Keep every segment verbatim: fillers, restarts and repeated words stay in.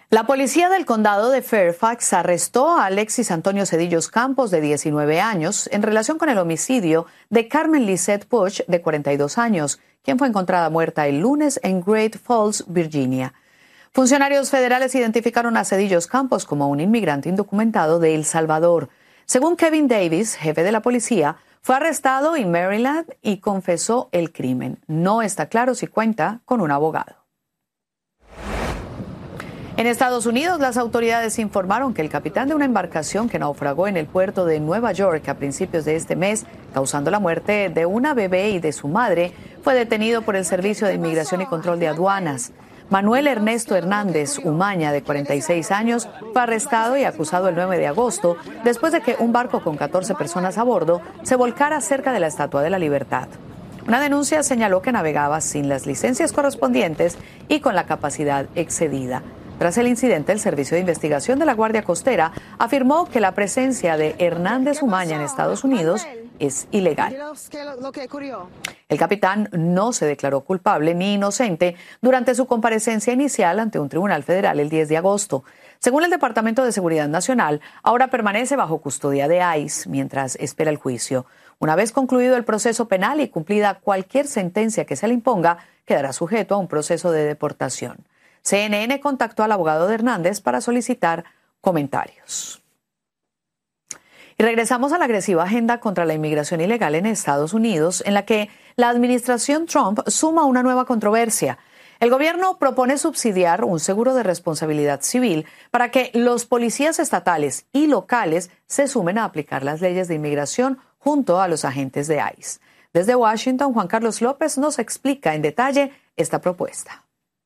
La policía del condado de Fairfax arrestó a Alexis Antonio Cedillos Campos, de diecinueve años, en relación con el homicidio de Carmen Lisette Puch, de cuarenta y dos años, quien fue encontrada muerta el lunes en Great Falls, Virginia. Funcionarios federales identificaron a Cedillos Campos como un inmigrante indocumentado de El Salvador. Según Kevin Davis, jefe de la policía, fue arrestado en Maryland y confesó el crimen. No está claro si cuenta con un abogado. En Estados Unidos, las autoridades informaron que el capitán de una embarcación que naufragó en el puerto de Nueva York a principios de este mes, causando la muerte de una bebé y de su madre, fue detenido por el Servicio de Inmigración y Control de Aduanas. Manuel Ernesto Hernández Umaña, de cuarenta y seis años, fue arrestado y acusado el nueve de agosto después de que un barco con catorce personas a bordo se volcara cerca de la Estatua de la Libertad. Una denuncia señaló que navegaba sin las licencias correspondientes y con la capacidad excedida. Tras el incidente, el Servicio de Investigación de la Guardia Costera afirmó que la presencia de Hernández Umaña en Estados Unidos es ilegal. El capitán no se declaró culpable ni inocente durante su comparecencia inicial ante un tribunal federal el diez de agosto. Según el Departamento de Seguridad Nacional, ahora permanece bajo custodia de ICE mientras espera el juicio. Una vez concluido el proceso penal y cumplida cualquier sentencia que se le imponga, quedará sujeto a un proceso de deportación. C N N contactó al abogado de Hernández para solicitar comentarios. Y regresamos a la agresiva agenda contra la inmigración ilegal en Estados Unidos, en la que la administración Trump suma una nueva controversia. El gobierno propone subsidiar un seguro de responsabilidad civil para que los policías estatales y locales se sumen a aplicar las leyes de inmigración junto a los agentes de ICE. Desde Washington, Juan Carlos López nos explica en detalle esta propuesta.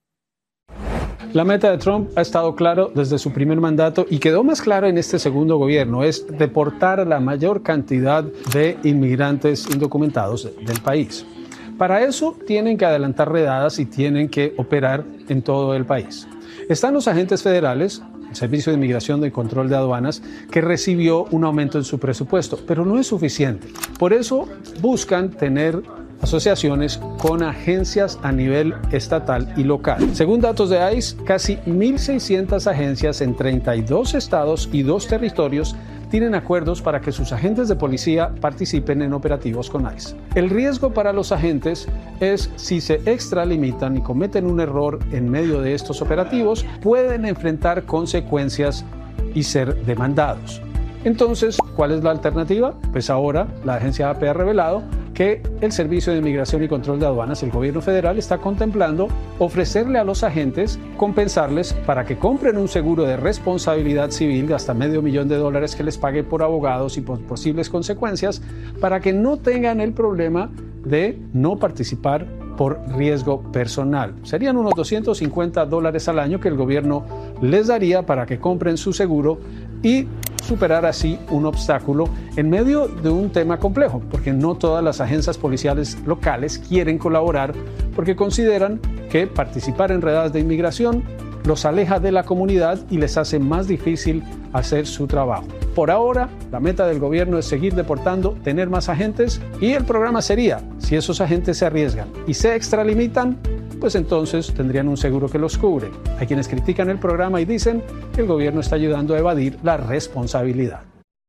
La meta de Trump ha estado claro desde su primer mandato y quedó más claro en este segundo gobierno, es deportar a la mayor cantidad de inmigrantes indocumentados del país. Para eso tienen que adelantar redadas y tienen que operar en todo el país. Están los agentes federales, el Servicio de Inmigración y Control de Aduanas, que recibió un aumento en su presupuesto, pero no es suficiente. Por eso buscan tener asociaciones con agencias a nivel estatal y local. Según datos de ICE, casi mil seiscientas agencias en treinta y dos estados y dos territorios tienen acuerdos para que sus agentes de policía participen en operativos con ICE. El riesgo para los agentes es si se extralimitan y cometen un error en medio de estos operativos, pueden enfrentar consecuencias y ser demandados. Entonces, ¿cuál es la alternativa? Pues ahora la agencia A P ha revelado que el Servicio de Inmigración y Control de Aduanas, el gobierno federal, está contemplando ofrecerle a los agentes, compensarles para que compren un seguro de responsabilidad civil de hasta medio millón de dólares que les pague por abogados y por posibles consecuencias, para que no tengan el problema de no participar por riesgo personal. Serían unos doscientos cincuenta dólares al año que el gobierno les daría para que compren su seguro y superar así un obstáculo en medio de un tema complejo, porque no todas las agencias policiales locales quieren colaborar porque consideran que participar en redadas de inmigración los aleja de la comunidad y les hace más difícil hacer su trabajo. Por ahora, la meta del gobierno es seguir deportando, tener más agentes, y el programa sería, si esos agentes se arriesgan y se extralimitan, pues entonces tendrían un seguro que los cubre. Hay quienes critican el programa y dicen que el gobierno está ayudando a evadir la responsabilidad.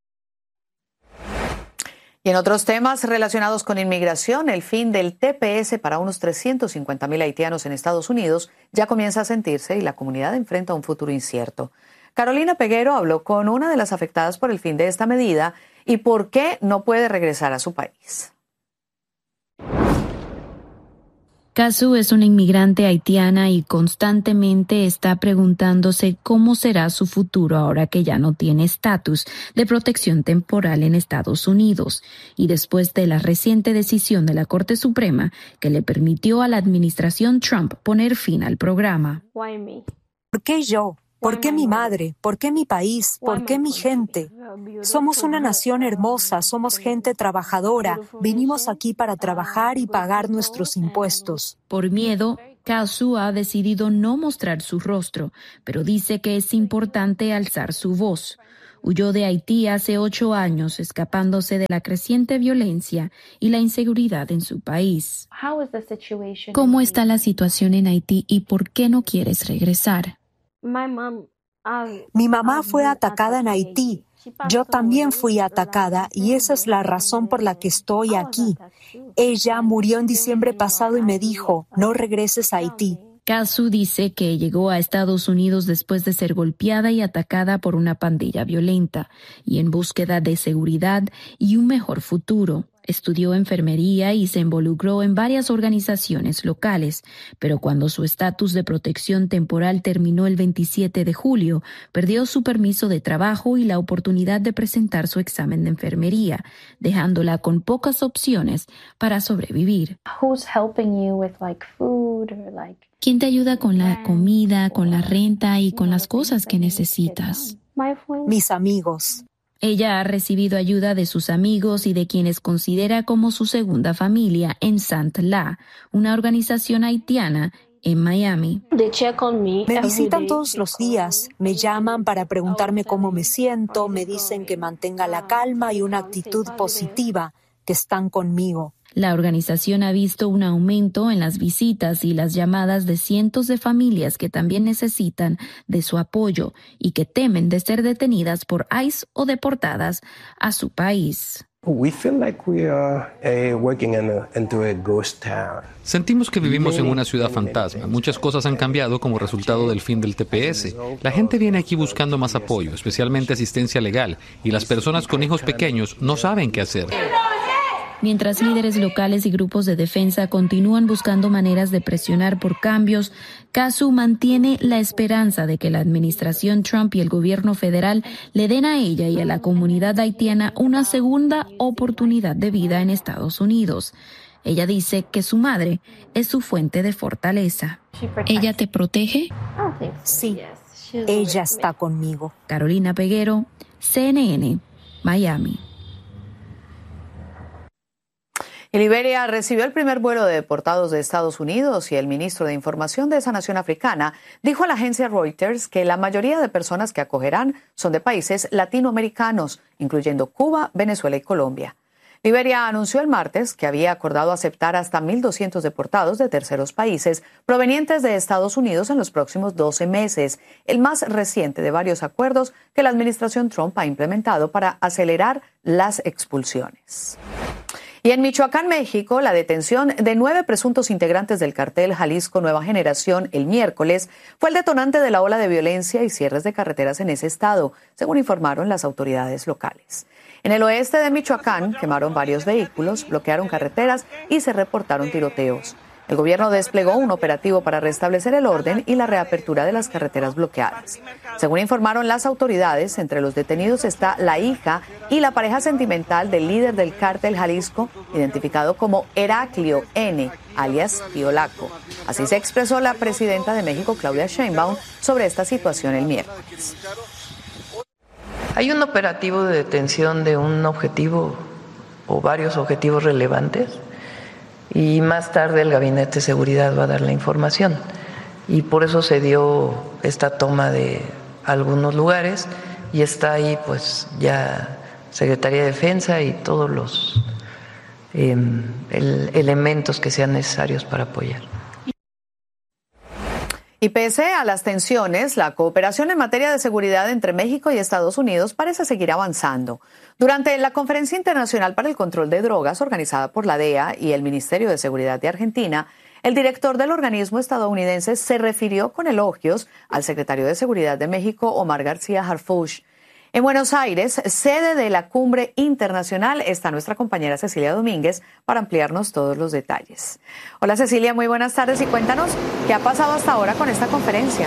Y en otros temas relacionados con inmigración, el fin del T P S para unos trescientos cincuenta mil haitianos en Estados Unidos ya comienza a sentirse y la comunidad enfrenta un futuro incierto. Carolina Peguero habló con una de las afectadas por el fin de esta medida y por qué no puede regresar a su país. Casu es una inmigrante haitiana y constantemente está preguntándose cómo será su futuro ahora que ya no tiene estatus de protección temporal en Estados Unidos y después de la reciente decisión de la Corte Suprema que le permitió a la administración Trump poner fin al programa. ¿Por qué yo? ¿Por qué mi madre? ¿Por qué mi país? ¿Por qué mi gente? Somos una nación hermosa, somos gente trabajadora. Vinimos aquí para trabajar y pagar nuestros impuestos. Por miedo, Casu ha decidido no mostrar su rostro, pero dice que es importante alzar su voz. Huyó de Haití hace ocho años, escapándose de la creciente violencia y la inseguridad en su país. ¿Cómo está la situación en Haití y por qué no quieres regresar? Mi mamá fue atacada en Haití. Yo también fui atacada y esa es la razón por la que estoy aquí. Ella murió en diciembre pasado y me dijo, no regreses a Haití. Kazu dice que llegó a Estados Unidos después de ser golpeada y atacada por una pandilla violenta y en búsqueda de seguridad y un mejor futuro. Estudió enfermería y se involucró en varias organizaciones locales, pero cuando su estatus de protección temporal terminó el veintisiete de julio, perdió su permiso de trabajo y la oportunidad de presentar su examen de enfermería, dejándola con pocas opciones para sobrevivir. ¿Quién te ayuda con la comida, con la renta y con las cosas que necesitas? Mis amigos. Ella ha recibido ayuda de sus amigos y de quienes considera como su segunda familia en Sant La, una organización haitiana en Miami. Me visitan todos los días, me llaman para preguntarme cómo me siento, me dicen que mantenga la calma y una actitud positiva, que están conmigo. La organización ha visto un aumento en las visitas y las llamadas de cientos de familias que también necesitan de su apoyo y que temen de ser detenidas por ICE o deportadas a su país. Sentimos que vivimos en una ciudad fantasma. Muchas cosas han cambiado como resultado del fin del T P S. La gente viene aquí buscando más apoyo, especialmente asistencia legal, y las personas con hijos pequeños no saben qué hacer. Mientras líderes locales y grupos de defensa continúan buscando maneras de presionar por cambios, Kazu mantiene la esperanza de que la administración Trump y el gobierno federal le den a ella y a la comunidad haitiana una segunda oportunidad de vida en Estados Unidos. Ella dice que su madre es su fuente de fortaleza. ¿Ella te protege? Sí, ella está conmigo. Carolina Peguero, C N N, Miami. Y Liberia recibió el primer vuelo de deportados de Estados Unidos y el ministro de Información de esa nación africana dijo a la agencia Reuters que la mayoría de personas que acogerán son de países latinoamericanos, incluyendo Cuba, Venezuela y Colombia. Liberia anunció el martes que había acordado aceptar hasta mil doscientos deportados de terceros países provenientes de Estados Unidos en los próximos doce meses, el más reciente de varios acuerdos que la administración Trump ha implementado para acelerar las expulsiones. Y en Michoacán, México, la detención de nueve presuntos integrantes del cartel Jalisco Nueva Generación el miércoles fue el detonante de la ola de violencia y cierres de carreteras en ese estado, según informaron las autoridades locales. En el oeste de Michoacán quemaron varios vehículos, bloquearon carreteras y se reportaron tiroteos. El gobierno desplegó un operativo para restablecer el orden y la reapertura de las carreteras bloqueadas. Según informaron las autoridades, entre los detenidos está la hija y la pareja sentimental del líder del cártel Jalisco, identificado como Heraclio N., alias Tío Laco. Así se expresó la presidenta de México, Claudia Sheinbaum, sobre esta situación el miércoles. Hay un operativo de detención de un objetivo o varios objetivos relevantes. Y más tarde el Gabinete de Seguridad va a dar la información. Y por eso se dio esta toma de algunos lugares y está ahí pues ya Secretaría de Defensa y todos los eh, el, elementos que sean necesarios para apoyar. Y pese a las tensiones, la cooperación en materia de seguridad entre México y Estados Unidos parece seguir avanzando. Durante la Conferencia Internacional para el Control de Drogas organizada por la D E A y el Ministerio de Seguridad de Argentina, el director del organismo estadounidense se refirió con elogios al secretario de Seguridad de México, Omar García Harfuch. En Buenos Aires, sede de la Cumbre Internacional, está nuestra compañera Cecilia Domínguez para ampliarnos todos los detalles. Hola Cecilia, muy buenas tardes y cuéntanos qué ha pasado hasta ahora con esta conferencia.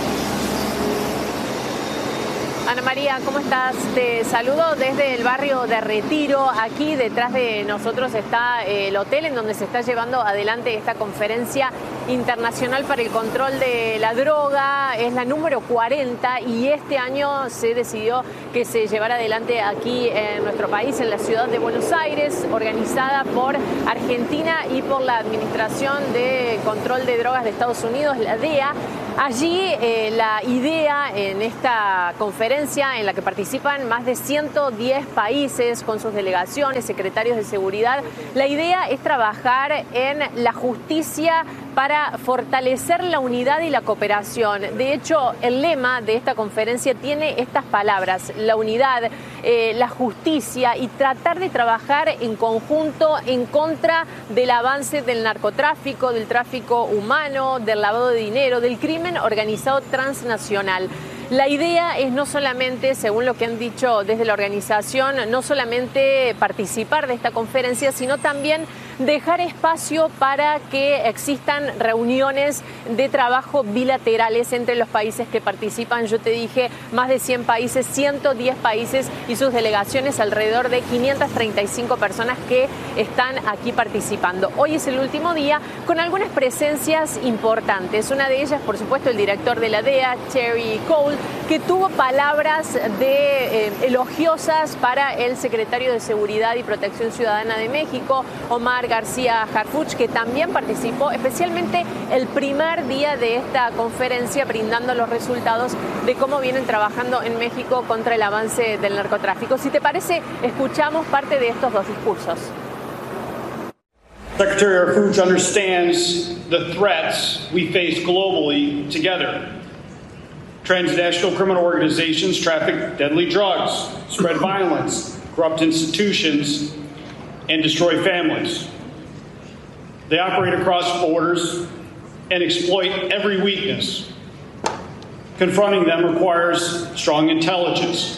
Ana María, ¿cómo estás? Te saludo desde el barrio de Retiro. Aquí detrás de nosotros está el hotel en donde se está llevando adelante esta conferencia internacional para el control de la droga. Es la número cuarenta y este año se decidió que se llevara adelante aquí en nuestro país, en la ciudad de Buenos Aires, organizada por Argentina y por la Administración de Control de Drogas de Estados Unidos, la D E A. Allí eh, la idea en esta conferencia en la que participan más de ciento diez países con sus delegaciones, secretarios de seguridad, la idea es trabajar en la justicia para fortalecer la unidad y la cooperación. De hecho, el lema de esta conferencia tiene estas palabras: la unidad, eh, la justicia y tratar de trabajar en conjunto en contra del avance del narcotráfico, del tráfico humano, del lavado de dinero, del crimen organizado transnacional. La idea es no solamente, según lo que han dicho desde la organización, no solamente participar de esta conferencia, sino también dejar espacio para que existan reuniones de trabajo bilaterales entre los países que participan. Yo te dije, más de cien países, ciento diez países y sus delegaciones, alrededor de quinientas treinta y cinco personas que están aquí participando. Hoy es el último día con algunas presencias importantes. Una de ellas, por supuesto, el director de la D E A, Terry Cole, que tuvo palabras de eh, elogiosas para el secretario de Seguridad y Protección Ciudadana de México, Omar García Harfuch, que también participó especialmente el primer día de esta conferencia, brindando los resultados de cómo vienen trabajando en México contra el avance del narcotráfico. Si te parece, escuchamos parte de estos dos discursos. Secretary Harfuch understands the threats we face globally together. Transnational criminal organizations traffic deadly drugs, spread violence, corrupt institutions, and destroy families. They operate across borders and exploit every weakness. Confronting them requires strong intelligence,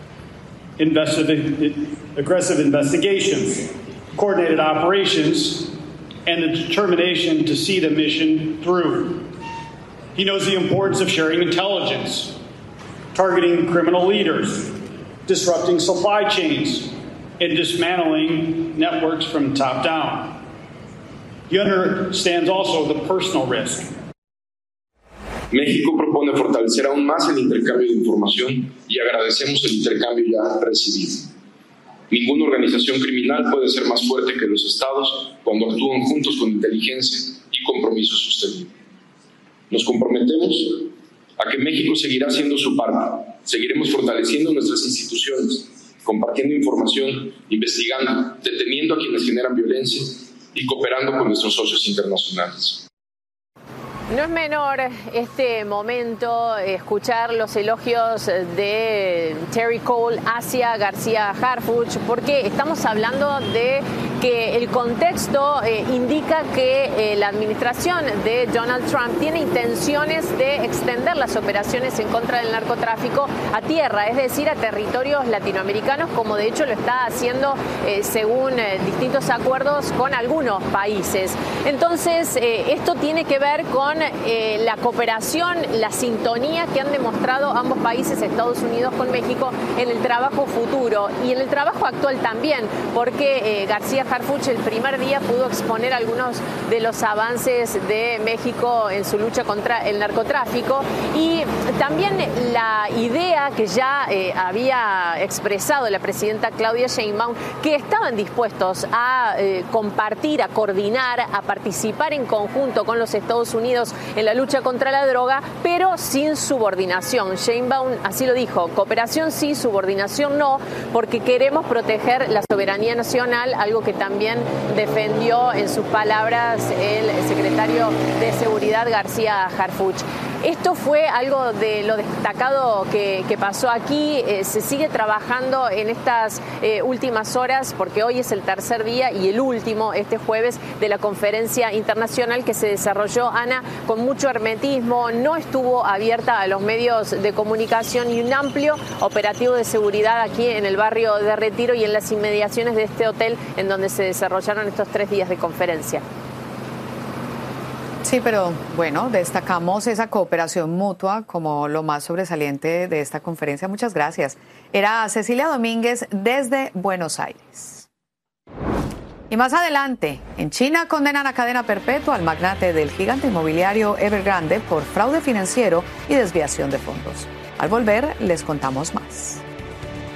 aggressive investigations, coordinated operations, and the determination to see the mission through. He knows the importance of sharing intelligence, targeting criminal leaders, disrupting supply chains, and dismantling networks from top down. He understands also the personal risk. México propone fortalecer aún más el intercambio de información y agradecemos el intercambio ya recibido. Ninguna organización criminal puede ser más fuerte que los estados cuando actúan juntos con inteligencia y compromiso sostenible. Nos comprometemos a que México seguirá haciendo su parte. Seguiremos fortaleciendo nuestras instituciones, compartiendo información, investigando, deteniendo a quienes generan violencia y cooperando con nuestros socios internacionales. No es menor este momento escuchar los elogios de Terry Cole hacia García Harfuch, porque estamos hablando de que el contexto eh, indica que eh, la administración de Donald Trump tiene intenciones de extender las operaciones en contra del narcotráfico a tierra, es decir, a territorios latinoamericanos, como de hecho lo está haciendo eh, según eh, distintos acuerdos con algunos países. Entonces, eh, esto tiene que ver con eh, la cooperación, la sintonía que han demostrado ambos países, Estados Unidos con México, en el trabajo futuro y en el trabajo actual también, porque eh, García Harfuch el primer día pudo exponer algunos de los avances de México en su lucha contra el narcotráfico y también la idea que ya eh, había expresado la presidenta Claudia Sheinbaum, que estaban dispuestos a eh, compartir, a coordinar, a participar en conjunto con los Estados Unidos en la lucha contra la droga, pero sin subordinación. Sheinbaum así lo dijo: cooperación sí, subordinación no, porque queremos proteger la soberanía nacional, algo que también defendió en sus palabras el secretario de Seguridad García Harfuch. Esto fue algo de lo destacado que, que pasó aquí. Eh, se sigue trabajando en estas eh, últimas horas, porque hoy es el tercer día y el último, este jueves, de la conferencia internacional que se desarrolló, Ana, con mucho hermetismo. No estuvo abierta a los medios de comunicación y un amplio operativo de seguridad aquí en el barrio de Retiro y en las inmediaciones de este hotel en donde se desarrollaron estos tres días de conferencia. Sí, pero bueno, destacamos esa cooperación mutua como lo más sobresaliente de esta conferencia. Muchas gracias. Era Cecilia Domínguez desde Buenos Aires. Y más adelante, en China condenan a cadena perpetua al magnate del gigante inmobiliario Evergrande por fraude financiero y desviación de fondos. Al volver, les contamos más.